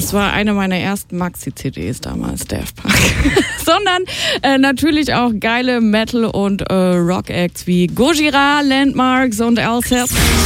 Das war eine meiner ersten Maxi-CDs damals, Daft Punk. Sondern natürlich auch geile Metal- und Rock-Acts wie Gojira, Landmarks und Alcest.